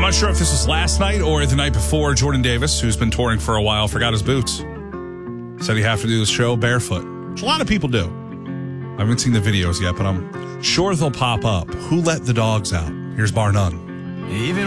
not sure if this was last night or the night before. Jordan Davis, who's been touring for a while, forgot his boots. Said he have to do the show barefoot, which a lot of people do. I haven't seen the videos yet, but I'm sure they'll pop up. Who let the dogs out? Here's bar none. Even